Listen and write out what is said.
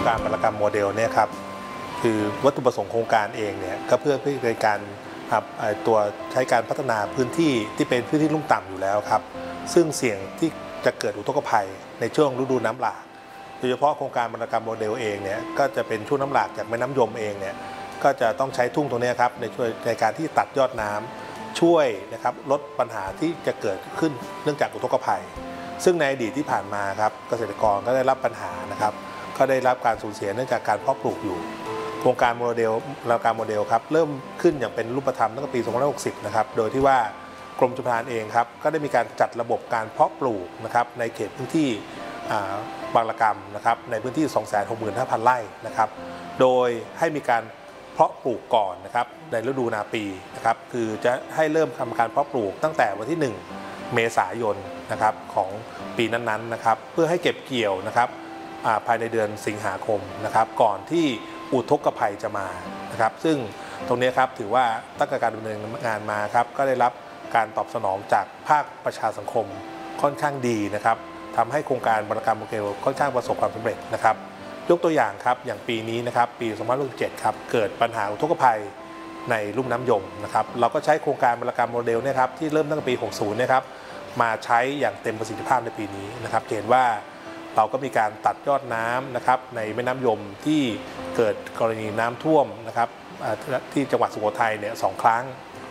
การวรรณกรรมโมเดลเนี่ยครับคือวัตถุประสงค์โครงการเองเนี่ยก็เพื่อในการตัวใช้การพัฒนาพื้นที่ที่เป็นพื้นที่ลุ่มต่ำอยู่แล้วครับซึ่งเสี่ยงที่จะเกิดอุทกภัยในช่วงฤดูน้ำหลากโดยเฉพาะโครงการวรรณกรรมโมเดลเองเนี่ยก็จะเป็นช่วงน้ำหลากจากแม่น้ำยมเองเนี่ยก็จะต้องใช้ทุ่งตรงนี้ครับในการที่ตัดยอดน้ำช่วยนะครับลดปัญหาที่จะเกิดขึ้นเนื่องจากอุทกภัยซึ่งในอดีตที่ผ่านมาครับเกษตรกรก็ได้รับปัญหานะครับก็ได้รับการสูญเสียเนื่องจากการเพาะปลูกอยู่โครงการโมเดลครับเริ่มขึ้นอย่างเป็นรูปธรรมตั้งแต่ปี 2560 นะครับโดยที่ว่ากรมชลประทานเองครับก็ได้มีการจัดระบบการเพาะปลูกนะครับในเขตพื้นที่บางระกำนะครับในพื้นที่ 265,000 ไร่นะครับโดยให้มีการเพาะปลูกก่อนนะครับในฤดูนาปีนะครับคือจะให้เริ่มทำการเพาะปลูกตั้งแต่วันที่ 1 เมษายนนะครับของปีนั้นๆนะครับเพื่อให้เก็บเกี่ยวนะครับภายในเดือนสิงหาคมนะครับก่อนที่อุทกภัยจะมานะครับซึ่งตรงนี้ครับถือว่าตั้งแต่การดำเนินงานมาครับก็ได้รับการตอบสนองจากภาคประชาสังคมค่อนข้างดีนะครับทำให้โครงการวรรณกรรมโมเดลค่อนข้างประสบความสำเร็จนะครับยกตัวอย่างครับอย่างปีนี้นะครับปี 2017 ครับเกิดปัญหาอุทกภัยในลุ่มน้ำยมนะครับเราก็ใช้โครงการวรรณกรรมโมเดลเนี่ยครับที่เริ่มตั้งแต่ปี 60 นะครับมาใช้อย่างเต็มประสิทธิภาพในปีนี้นะครับเห็นว่าเราก็มีการตัดยอดน้ำนะครับในแม่น้ำยมที่เกิดกรณีน้ำท่วมนะครับที่จังหวัดสุโขทัยเนี่ย2 ครั้ง